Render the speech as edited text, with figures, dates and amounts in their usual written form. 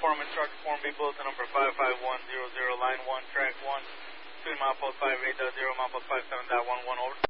Foreman, Charge Form B, bulletin number 55100, line 1, track 1, between milepost 58.0, milepost 57.11, over.